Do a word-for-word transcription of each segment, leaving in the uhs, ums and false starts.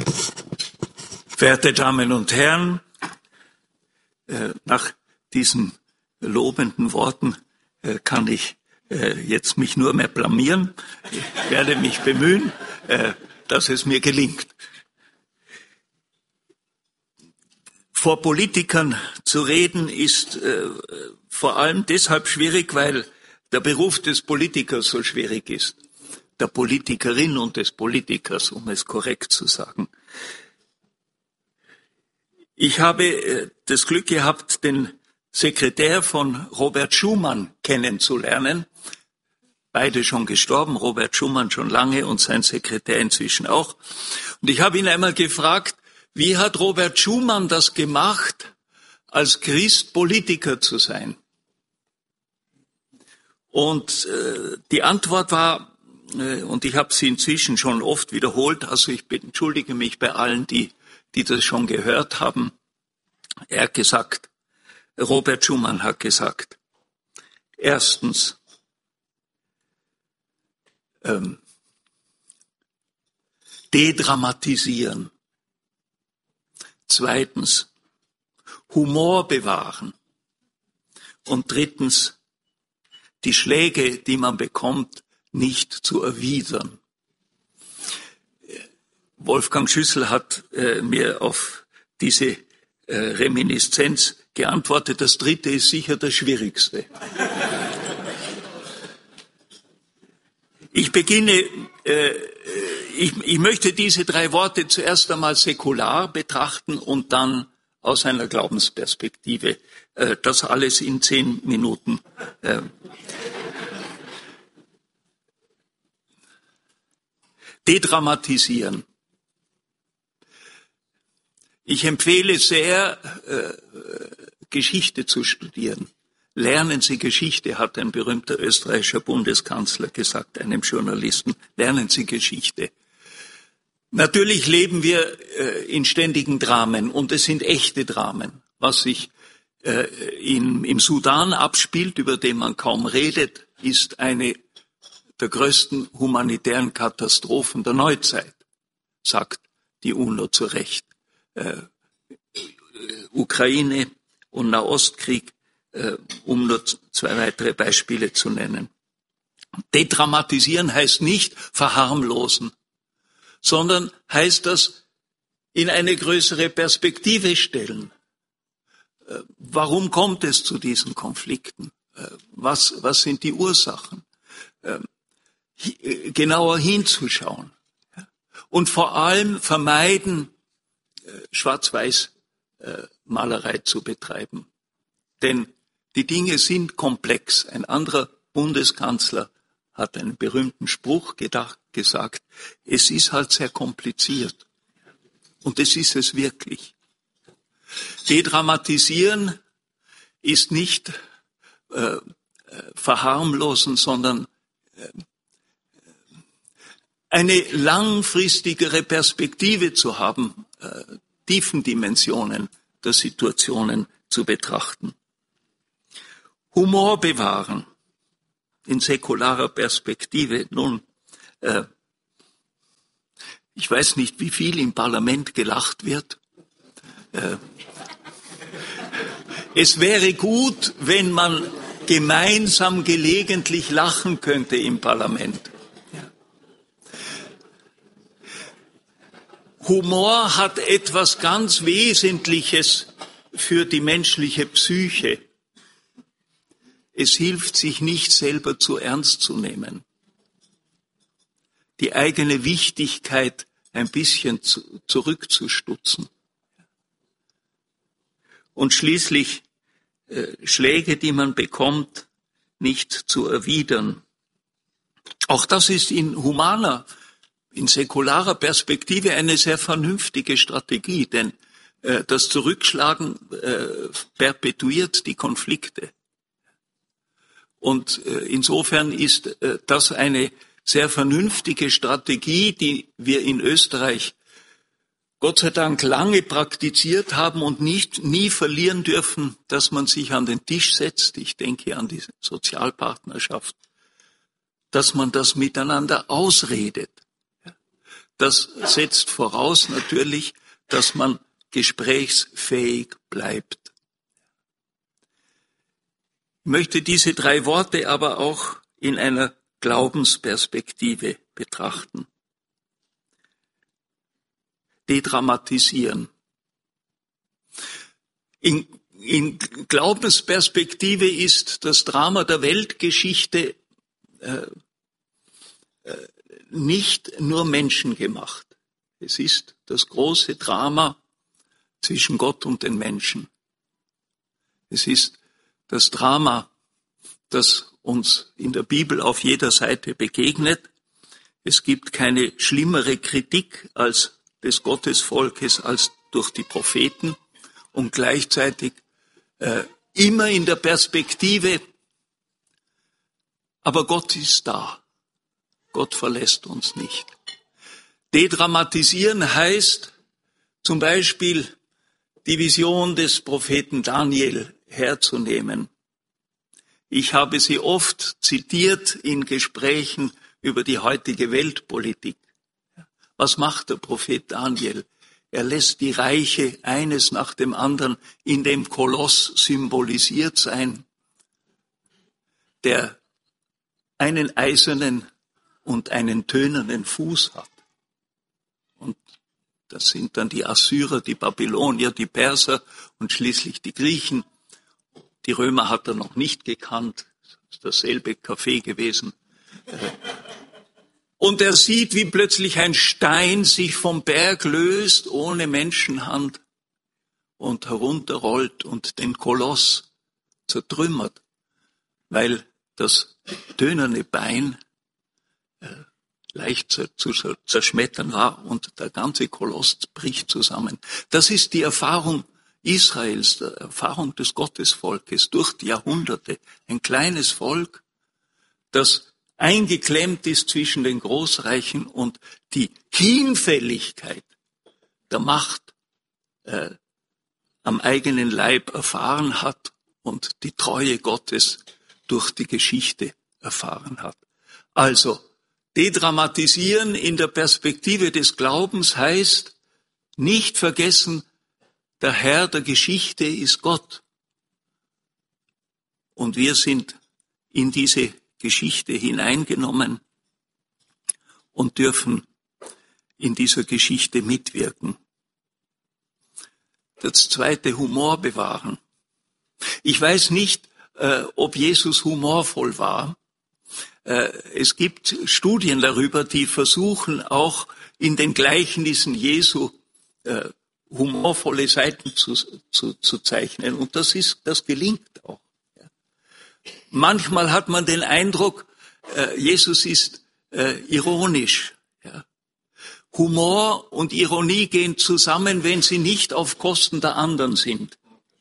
Verehrte Damen und Herren, nach diesen lobenden Worten kann ich jetzt mich nur mehr blamieren. Ich werde mich bemühen, dass es mir gelingt. Vor Politikern zu reden ist vor allem deshalb schwierig, weil der Beruf des Politikers so schwierig ist. Der Politikerin und des Politikers, um es korrekt zu sagen. Ich habe das Glück gehabt, den Sekretär von Robert Schuman kennenzulernen. Beide schon gestorben, Robert Schuman schon lange und sein Sekretär inzwischen auch. Und ich habe ihn einmal gefragt, wie hat Robert Schuman das gemacht, als Christ Politiker zu sein? Und äh, die Antwort war, äh, und ich habe sie inzwischen schon oft wiederholt, also ich entschuldige mich bei allen, die die das schon gehört haben. Er hat gesagt, Robert Schuman hat gesagt, erstens, ähm, dedramatisieren. Zweitens, Humor bewahren. Und drittens, die Schläge, die man bekommt, nicht zu erwidern. Wolfgang Schüssel hat äh, mir auf diese äh, Reminiszenz geantwortet. Das dritte ist sicher das Schwierigste. Ich beginne, äh, ich, ich möchte diese drei Worte zuerst einmal säkular betrachten und dann aus einer Glaubensperspektive. Äh, das alles in zehn Minuten. Äh, Dedramatisieren. Ich empfehle sehr, äh, Geschichte zu studieren. Lernen Sie Geschichte, hat ein berühmter österreichischer Bundeskanzler gesagt, einem Journalisten. Lernen Sie Geschichte. Natürlich leben wir äh, in ständigen Dramen und es sind echte Dramen. Was sich äh, in, im Sudan abspielt, über den man kaum redet, ist eine der größten humanitären Katastrophen der Neuzeit, sagt die UNO zu Recht. Äh, Ukraine und Nahostkrieg, äh, um nur zwei weitere Beispiele zu nennen. Dedramatisieren heißt nicht verharmlosen, sondern heißt das in eine größere Perspektive stellen. Äh, warum kommt es zu diesen Konflikten? Äh, was, was sind die Ursachen? Äh, hi, genauer hinzuschauen. Ja? Und vor allem vermeiden, Schwarz-Weiß-Malerei zu betreiben. Denn die Dinge sind komplex. Ein anderer Bundeskanzler hat einen berühmten Spruch gedacht, gesagt, es ist halt sehr kompliziert. Und es ist es wirklich. Dedramatisieren ist nicht äh, verharmlosen, sondern äh, eine langfristigere Perspektive zu haben, äh, tiefen Dimensionen der Situationen zu betrachten. Humor bewahren in säkularer Perspektive. Nun, äh, ich weiß nicht, wie viel im Parlament gelacht wird. Äh, es wäre gut, wenn man gemeinsam gelegentlich lachen könnte im Parlament. Humor hat etwas ganz Wesentliches für die menschliche Psyche. Es hilft, sich nicht selber zu ernst zu nehmen. Die eigene Wichtigkeit ein bisschen zu, zurückzustutzen. Und schließlich äh, Schläge, die man bekommt, nicht zu erwidern. Auch das ist in humaner in säkularer Perspektive eine sehr vernünftige Strategie, denn äh, das Zurückschlagen äh, perpetuiert die Konflikte. Und äh, insofern ist äh, das eine sehr vernünftige Strategie, die wir in Österreich Gott sei Dank lange praktiziert haben und nicht nie verlieren dürfen, dass man sich an den Tisch setzt. Ich denke an die Sozialpartnerschaft, dass man das miteinander ausredet. Das setzt voraus natürlich, dass man gesprächsfähig bleibt. Ich möchte diese drei Worte aber auch in einer Glaubensperspektive betrachten. Dedramatisieren. In, in Glaubensperspektive ist das Drama der Weltgeschichte äh, äh, nicht nur menschengemacht. Es ist das große Drama zwischen Gott und den Menschen. Es ist das Drama, das uns in der Bibel auf jeder Seite begegnet. Es gibt keine schlimmere Kritik als des Gottesvolkes als durch die Propheten und gleichzeitig äh, immer in der Perspektive, aber Gott ist da. Gott verlässt uns nicht. Dedramatisieren heißt zum Beispiel die Vision des Propheten Daniel herzunehmen. Ich habe sie oft zitiert in Gesprächen über die heutige Weltpolitik. Was macht der Prophet Daniel? Er lässt die Reiche eines nach dem anderen in dem Koloss symbolisiert sein, der einen eisernen und einen tönernen Fuß hat. Und das sind dann die Assyrer, die Babylonier, die Perser und schließlich die Griechen. Die Römer hat er noch nicht gekannt, das ist dasselbe Café gewesen. Und er sieht, wie plötzlich ein Stein sich vom Berg löst, ohne Menschenhand, und herunterrollt und den Koloss zertrümmert, weil das tönerne Bein äh, leicht zu, zu zerschmettern war und der ganze Koloss bricht zusammen. Das ist die Erfahrung Israels, die Erfahrung des Gottesvolkes durch die Jahrhunderte. Ein kleines Volk, das eingeklemmt ist zwischen den Großreichen und die Hinfälligkeit der Macht äh, am eigenen Leib erfahren hat und die Treue Gottes durch die Geschichte erfahren hat. Also, dedramatisieren in der Perspektive des Glaubens heißt, nicht vergessen, der Herr der Geschichte ist Gott. Und wir sind in diese Geschichte hineingenommen und dürfen in dieser Geschichte mitwirken. Das zweite, Humor bewahren. Ich weiß nicht, äh, ob Jesus humorvoll war. Äh, es gibt Studien darüber, die versuchen, auch in den Gleichnissen Jesu äh, humorvolle Seiten zu, zu, zu zeichnen. Und das ist, das gelingt auch. Manchmal hat man den Eindruck, äh, Jesus ist äh, ironisch. Ja. Humor und Ironie gehen zusammen, wenn sie nicht auf Kosten der anderen sind.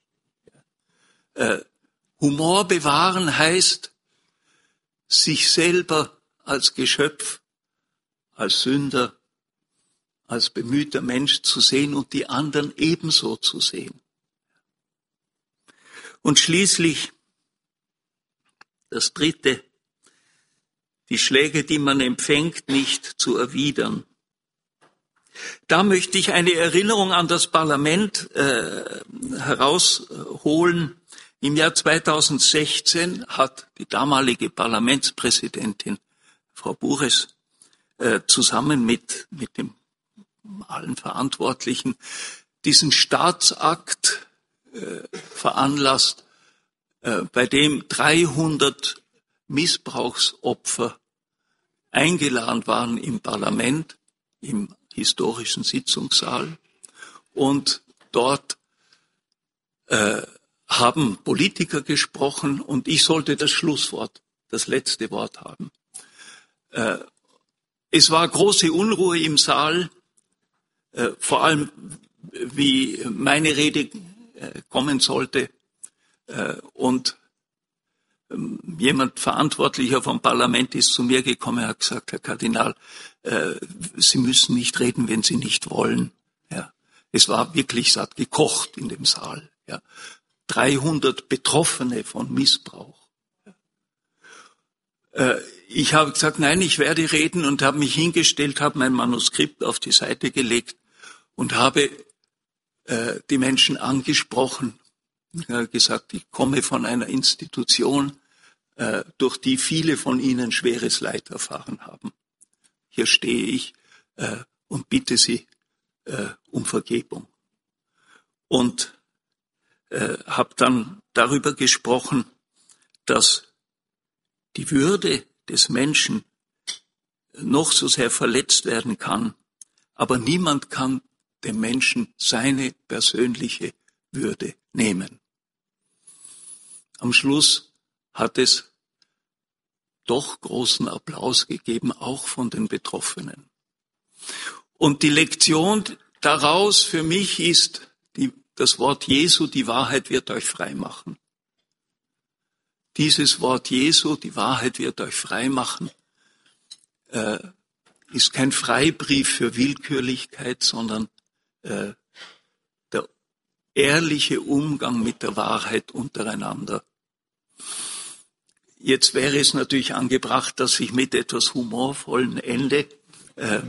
Äh, Humor bewahren heißt, sich selber als Geschöpf, als Sünder, als bemühter Mensch zu sehen und die anderen ebenso zu sehen. Und schließlich das Dritte, die Schläge, die man empfängt, nicht zu erwidern. Da möchte ich eine Erinnerung an das Parlament äh, herausholen. Im Jahr zweitausendsechzehn hat die damalige Parlamentspräsidentin, Frau Bures, äh, zusammen mit, mit dem allen Verantwortlichen diesen Staatsakt äh, veranlasst, bei dem dreihundert Missbrauchsopfer eingeladen waren im Parlament, im historischen Sitzungssaal. Und dort äh, haben Politiker gesprochen und ich sollte das Schlusswort, das letzte Wort haben. Äh, es war große Unruhe im Saal, äh, vor allem wie meine Rede äh, kommen sollte. Und jemand Verantwortlicher vom Parlament ist zu mir gekommen und hat gesagt, Herr Kardinal, Sie müssen nicht reden, wenn Sie nicht wollen. Ja, es war wirklich, es hat gekocht in dem Saal. Ja, dreihundert Betroffene von Missbrauch. Ich habe gesagt, nein, ich werde reden und habe mich hingestellt, habe mein Manuskript auf die Seite gelegt und habe äh, die Menschen angesprochen. Ich habe gesagt, ich komme von einer Institution, äh, durch die viele von Ihnen schweres Leid erfahren haben. Hier stehe ich äh, und bitte Sie äh, um Vergebung. Und äh, habe dann darüber gesprochen, dass die Würde des Menschen noch so sehr verletzt werden kann, aber niemand kann dem Menschen seine persönliche Würde nehmen. Am Schluss hat es doch großen Applaus gegeben, auch von den Betroffenen. Und die Lektion daraus für mich ist die, das Wort Jesu, die Wahrheit wird euch frei machen. Dieses Wort Jesu, die Wahrheit wird euch frei machen, äh, ist kein Freibrief für Willkürlichkeit, sondern äh, der ehrliche Umgang mit der Wahrheit untereinander. Jetzt wäre es natürlich angebracht, dass ich mit etwas humorvollen Ende, äh,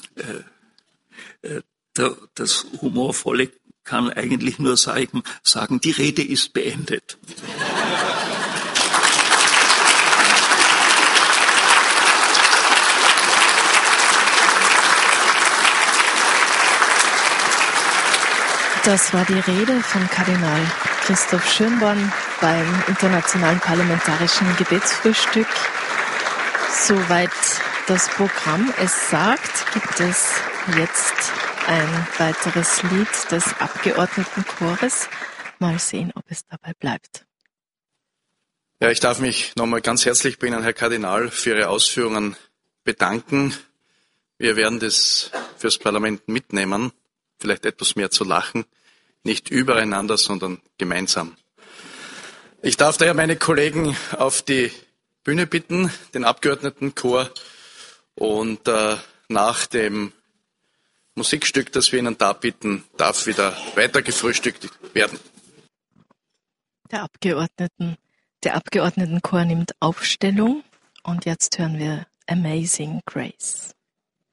äh, äh, das Humorvolle kann eigentlich nur sagen, sagen, die Rede ist beendet. Das war die Rede von Kardinal Christoph Schönborn beim Internationalen Parlamentarischen Gebetsfrühstück. Soweit das Programm es sagt, gibt es jetzt ein weiteres Lied des Abgeordnetenchores. Mal sehen, ob es dabei bleibt. Ja, ich darf mich nochmal ganz herzlich bei Ihnen, Herr Kardinal, für Ihre Ausführungen bedanken. Wir werden das fürs Parlament mitnehmen, vielleicht etwas mehr zu lachen, nicht übereinander, sondern gemeinsam. Ich darf daher meine Kollegen auf die Bühne bitten, den Abgeordnetenchor, und äh, nach dem Musikstück, das wir Ihnen darbieten, darf wieder weiter gefrühstückt werden. Der Abgeordneten, der Abgeordnetenchor nimmt Aufstellung und jetzt hören wir Amazing Grace.